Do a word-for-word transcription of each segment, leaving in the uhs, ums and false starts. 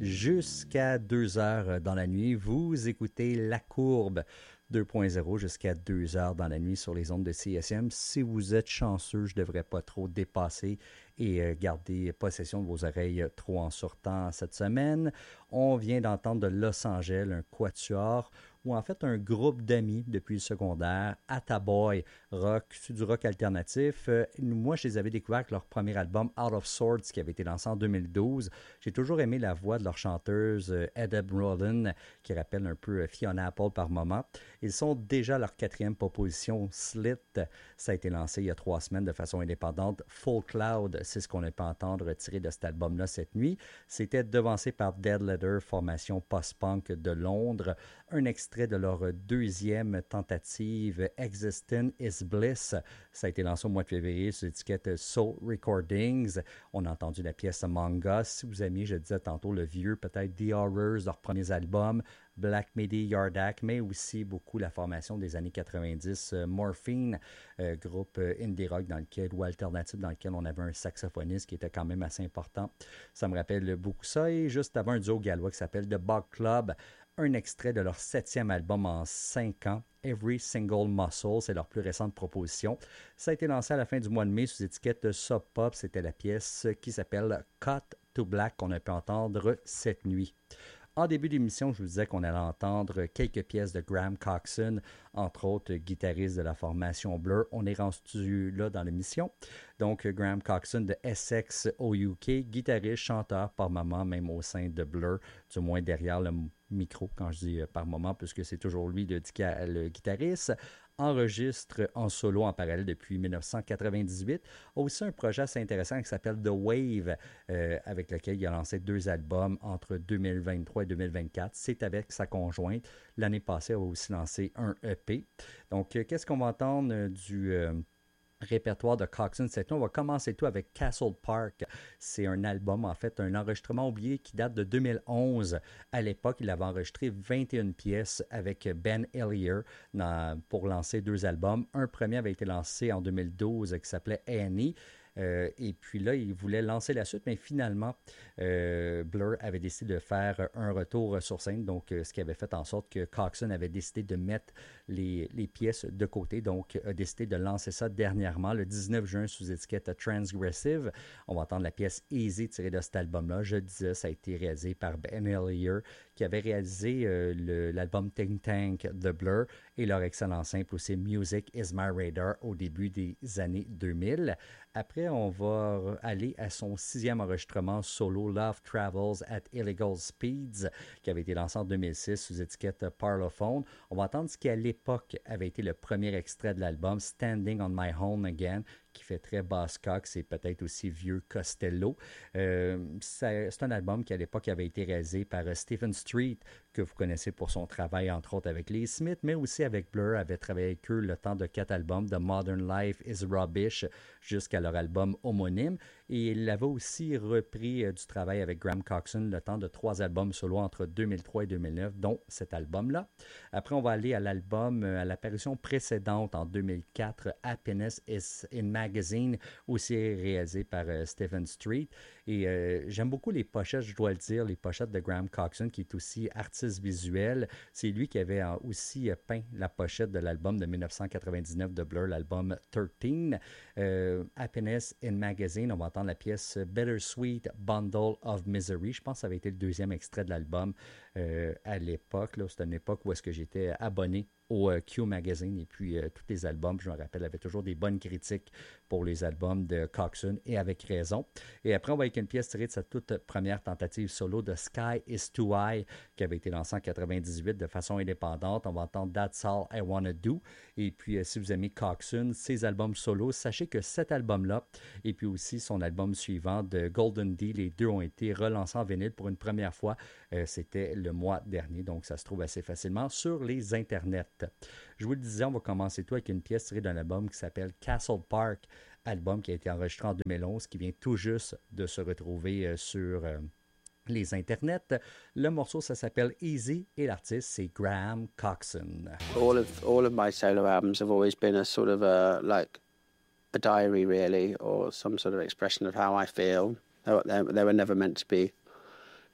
jusqu'à deux heures dans la nuit. Vous écoutez La Courbe deux point zéro jusqu'à deux heures dans la nuit sur les ondes de C S M. Si vous êtes chanceux, je ne devrais pas trop dépasser et euh, garder possession de vos oreilles trop en sortant cette semaine. On vient d'entendre de Los Angeles un quatuor ou en fait un groupe d'amis depuis le secondaire, Attaboy Rock, c'est du rock alternatif. Euh, moi, je les avais découverts avec leur premier album Out of Sorts qui avait été lancé en deux mille douze. J'ai toujours aimé la voix de leur chanteuse euh, Edda Brolin qui rappelle un peu Fiona Apple par moment. Ils sont déjà à leur quatrième proposition, Slit. Ça a été lancé il y a trois semaines de façon indépendante. Full Cloud, c'est ce qu'on a pu entendre tiré de cet album-là cette nuit. C'était devancé par Dead Letter, formation post-punk de Londres. Un extrait de leur deuxième tentative, Existing is Bliss. Ça a été lancé au mois de février sur l'étiquette Soul Recordings. On a entendu la pièce Manga. Si vous aimiez, je disais tantôt, le vieux, peut-être The Horrors, leurs premiers albums, Black Midi, Yardak, mais aussi beaucoup la formation des années quatre-vingt-dix, euh, Morphine, euh, groupe euh, indie rock dans lequel, ou alternatif dans lequel on avait un saxophoniste qui était quand même assez important. Ça me rappelle beaucoup ça. Et juste avant, un duo gallois qui s'appelle The Bug Club, un extrait de leur septième album en cinq ans, Every Single Muscle, c'est leur plus récente proposition. Ça a été lancé à la fin du mois de mai sous étiquette Sub Pop. C'était la pièce qui s'appelle Cut to Black qu'on a pu entendre cette nuit. En début d'émission, je vous disais qu'on allait entendre quelques pièces de Graham Coxon, entre autres guitariste de la formation Blur. On est rendu là dans l'émission. Donc, Graham Coxon de Essex au U K, guitariste, chanteur par moment, même au sein de Blur, du moins derrière le micro, quand je dis par moment, puisque c'est toujours lui le, le guitariste. Enregistre en solo en parallèle depuis dix-neuf cent quatre-vingt-dix-huit. A aussi un projet assez intéressant qui s'appelle The Wave, euh, avec lequel il a lancé deux albums entre deux mille vingt-trois et deux mille vingt-quatre. C'est avec sa conjointe. L'année passée, il a aussi lancé un E P. Donc, euh, qu'est-ce qu'on va entendre euh, du... Euh, répertoire de Coxon cette nuit? On va commencer tout avec Castle Park. C'est un album, en fait, un enregistrement oublié qui date de deux mille onze. À l'époque, il avait enregistré vingt et une pièces avec Ben Ellier dans, pour lancer deux albums. Un premier avait été lancé en deux mille douze qui s'appelait Annie. Euh, et puis là, il voulait lancer la suite, mais finalement, euh, Blur avait décidé de faire un retour sur scène, donc euh, ce qui avait fait en sorte que Coxon avait décidé de mettre les, les pièces de côté, donc a décidé de lancer ça dernièrement, le dix-neuf juin, sous étiquette Transgressive. On va entendre la pièce Easy tirée de cet album-là. Je disais, ça a été réalisé par Ben Ellier, qui avait réalisé euh, le, l'album Think Tank de Blur et leur excellent simple aussi Music is My Radar au début des années deux mille. Après, on va aller à son sixième enregistrement solo Love Travels at Illegal Speeds, qui avait été lancé en deux mille six sous étiquette Parlophone. On va entendre ce qui, à l'époque, avait été le premier extrait de l'album, Standing on My Home Again, qui fait très bass Cox et peut-être aussi vieux Costello. Euh, c'est, c'est un album qui, à l'époque, avait été réalisé par Stephen Street, que vous connaissez pour son travail, entre autres, avec les Smiths, mais aussi avec Blur, avait travaillé avec eux le temps de quatre albums, The Modern Life is Rubbish, jusqu'à leur album homonyme. Et il avait aussi repris euh, du travail avec Graham Coxon le temps de trois albums solo entre deux mille trois et deux mille neuf, dont cet album-là. Après, on va aller à l'album, euh, à l'apparition précédente en deux mille quatre, Happiness is in Magazine, aussi réalisé par euh, Stephen Street. Et euh, j'aime beaucoup les pochettes, je dois le dire, les pochettes de Graham Coxon, qui est aussi artiste visuel. C'est lui qui avait euh, aussi euh, peint la pochette de l'album de dix-neuf cent quatre-vingt-dix-neuf de Blur, l'album treize. Euh, Happiness in Magazine, on va entendre la pièce Bittersweet Bundle of Misery. Je pense que ça avait été le deuxième extrait de l'album euh, à l'époque. Là, c'était une époque où est-ce que j'étais abonné au euh, Q Magazine, et puis euh, tous les albums, je me rappelle, avaient toujours des bonnes critiques pour les albums de Coxon, et avec raison. Et après, on va avec une pièce tirée de sa toute première tentative solo de Sky is Too High, qui avait été lancée en quatre-vingt-dix-huit de façon indépendante. On va entendre That's All I Wanna Do. Et puis, euh, si vous aimez Coxon, ses albums solo, sachez que cet album-là, et puis aussi son album suivant de Golden D, les deux ont été relancés en vinyle pour une première fois. Euh, c'était le mois dernier, donc ça se trouve assez facilement sur les internets. Je vous le disais, on va commencer tout avec une pièce tirée d'un album qui s'appelle Castle Park, album qui a été enregistré en deux mille onze, qui vient tout juste de se retrouver euh, sur euh, les internets. Le morceau, ça s'appelle Easy, et l'artiste, c'est Graham Coxon. All of all of my solo albums have always been a sort of a like a diary, really, or some sort of expression of how I feel. They, they, they were never meant to be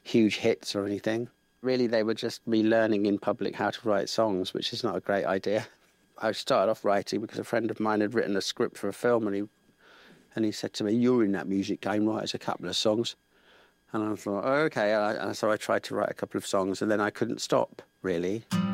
huge hits or anything. Really, they were just me learning in public how to write songs, which is not a great idea. I started off writing because a friend of mine had written a script for a film, and he and he said to me, "You're in that music game, write us a couple of songs." And I thought, oh, okay. And so I tried to write a couple of songs, and then I couldn't stop, really.